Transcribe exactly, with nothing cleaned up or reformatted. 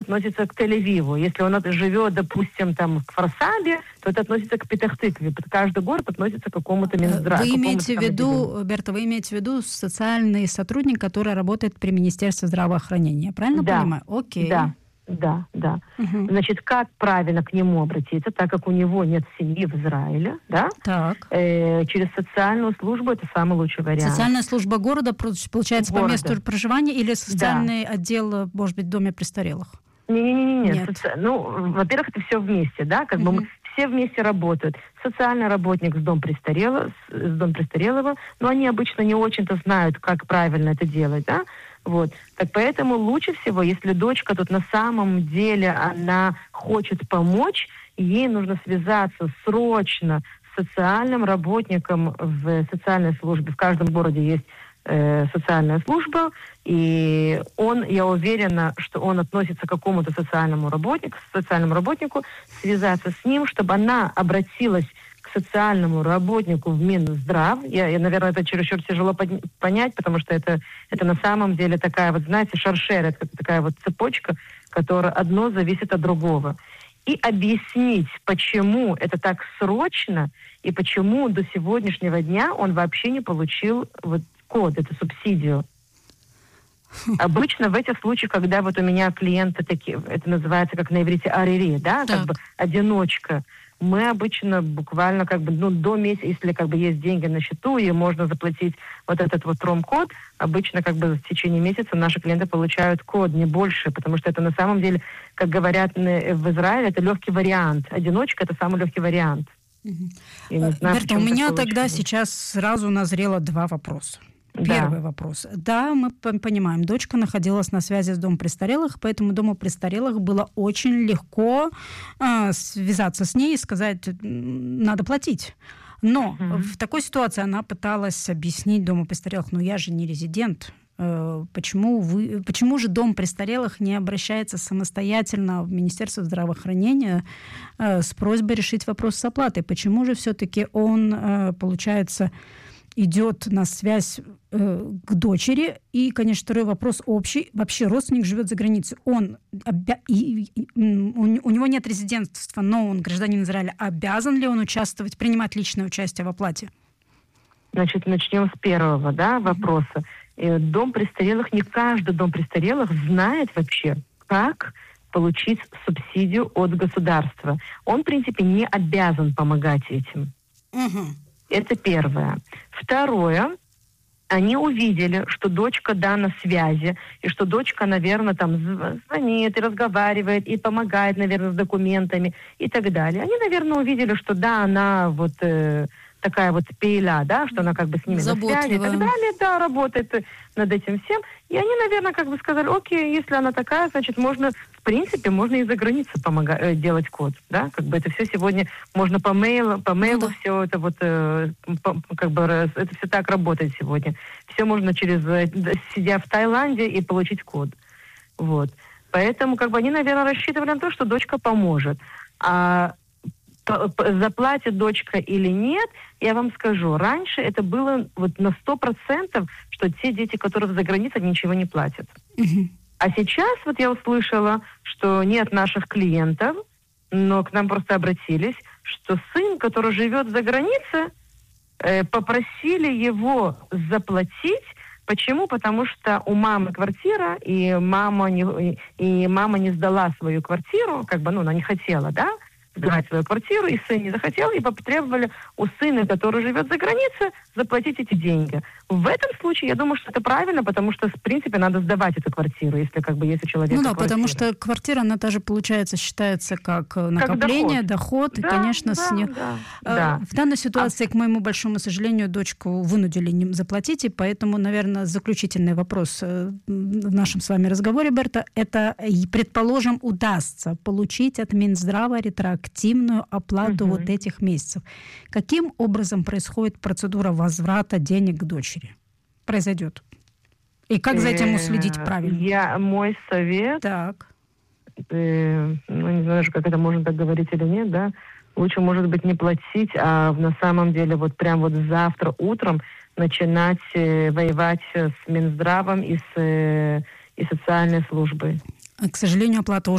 относится к Тель-Авиву. Если он живет, допустим, там, в Фарсабе, то это относится к Петах-Тыкве. Каждый город относится к какому-то Минздраву. Вы имеете в виду, Берта, вы имеете в виду социальный сотрудник, который работает при Министерстве здравоохранения, правильно да. понимаю? Окей. Да. Да, да. Угу. Значит, как правильно к нему обратиться, так как у него нет семьи в Израиле, да? Так. Э, через социальную службу это самый лучший вариант. Социальная служба города, получается, города. По месту проживания или социальный да. отдел, может быть, в доме престарелых? Не-не-не, нет. Соци... ну, во-первых, это все вместе, да, как угу. бы мы все вместе работают. Социальный работник с дом престарелого, с дом престарелого, но они обычно не очень-то знают, как правильно это делать, да? Вот. Так поэтому лучше всего, если дочка тут на самом деле, она хочет помочь, ей нужно связаться срочно с социальным работником в социальной службе. В каждом городе есть э, социальная служба, и он, я уверена, что он относится к какому-то социальному работнику, социальному работнику, связаться с ним, чтобы она обратилась к социальному работнику в Минздрав. Я, я, наверное, это чересчур тяжело под, понять, потому что это, это на самом деле такая вот, знаете, шаршер, это такая вот цепочка, которая одно зависит от другого. И объяснить, почему это так срочно, и почему до сегодняшнего дня он вообще не получил вот код, эту субсидию. Обычно в этих случаях, когда вот у меня клиенты такие, это называется как на иврите арири, да, так. как бы одиночка, мы обычно буквально как бы, ну, до месяца, если как бы есть деньги на счету и можно заплатить вот этот вот промокод, обычно как бы в течение месяца наши клиенты получают код, не больше, потому что это на самом деле, как говорят в Израиле, это легкий вариант. Одиночка — это самый легкий вариант. Угу. Знаю, Берта, у меня тогда сейчас сразу назрело два вопроса. Первый да. вопрос. Да, мы понимаем, дочка находилась на связи с домом престарелых, поэтому дому престарелых было очень легко э, связаться с ней и сказать, надо платить. Но mm-hmm. в такой ситуации она пыталась объяснить дому престарелых, ну я же не резидент. Э, почему, вы, почему же дом престарелых не обращается самостоятельно в Министерство здравоохранения э, с просьбой решить вопрос с оплатой? Почему же все-таки он, э, получается, идет на связь э, к дочери. И, конечно, второй вопрос общий. Вообще родственник живет за границей. Он обя... и, и, у, у него нет резидентства, но он гражданин Израиля. Обязан ли он участвовать, принимать личное участие в оплате? Значит, начнем с первого, да, вопроса. Mm-hmm. Дом престарелых, не каждый дом престарелых знает вообще, как получить субсидию от государства. Он, в принципе, не обязан помогать этим. Mm-hmm. Это первое. Второе, они увидели, что дочка, да, на связи, и что дочка, наверное, там звонит и разговаривает, и помогает, наверное, с документами и так далее. Они, наверное, увидели, что, да, она вот э, такая вот пейля, да, что она как бы с ними на связи и так далее, да, работает над этим всем. И они, наверное, как бы сказали, окей, если она такая, значит, можно, в принципе, можно и за границей помогать, делать код, да, как бы это все сегодня можно по мейлу, по мейлу ну, да. все это вот, э, по, как бы, это все так работает сегодня. Все можно через, сидя в Таиланде и получить код, вот. Поэтому, как бы, они, наверное, рассчитывали на то, что дочка поможет. А заплатит дочка или нет, я вам скажу, раньше это было вот на сто процентов, что те дети, которые за границей, ничего не платят. Uh-huh. А сейчас вот я услышала, что нет наших клиентов, но к нам просто обратились, что сын, который живет за границей, э, попросили его заплатить. Почему? Потому что у мамы квартира, и мама не, и мама не сдала свою квартиру, как бы, ну, она не хотела, да, сдавать свою квартиру, и сын не захотел, и потребовали у сына, который живет за границей, заплатить эти деньги. В этом случае, я думаю, что это правильно, потому что, в принципе, надо сдавать эту квартиру, если как бы есть у человека Ну да, квартира. потому что квартира, она даже, получается, считается как накопление, как доход, доход да, и, конечно, да, с нее... Да, а, да. В данной ситуации, а... к моему большому сожалению, дочку вынудили не заплатить, и поэтому, наверное, заключительный вопрос в нашем с вами разговоре, Берта, это, предположим, удастся получить от Минздрава ретроактивную оплату угу. вот этих месяцев. Каким образом происходит процедура возврата денег к дочери? Произойдет. И как за этим уследить правильно? Я, мой совет, так. э, ну не знаю, как это можно так говорить или нет, да, лучше, может быть, не платить, а на самом деле вот прям вот завтра утром начинать э, воевать с Минздравом и с э, и социальной службой. К сожалению, оплата